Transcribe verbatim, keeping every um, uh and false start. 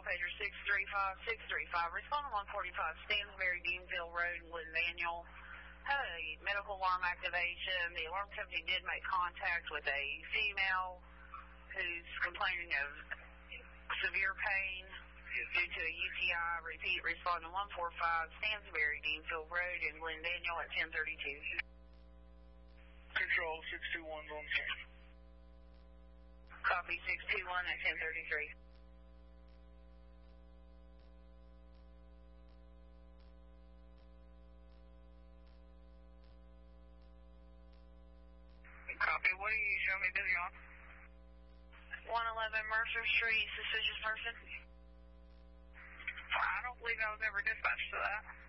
pager six three five six three five. Respond to one forty-five Stansbury, Deanville Road, Glen Manuel. Had a medical alarm activation. The alarm company did make contact with a female who's complaining of severe pain due to a U T I. Repeat, respond to one forty-five Stansbury, Deanville Road, in Glen Manuel at ten thirty-two. Control six two one's on scene. Copy six two one at ten thirty-three. Copy. What are you showing me busy on? one eleven Mercer Street, suspicious person. I don't believe I was ever dispatched to that.